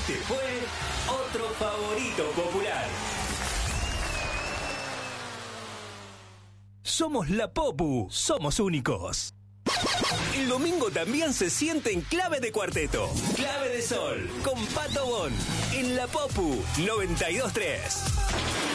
Este fue otro favorito popular. Somos la Popu, somos únicos. El domingo también se siente en Clave de Cuarteto. Clave de Sol, con Pato Bon, en la Popu 92.3.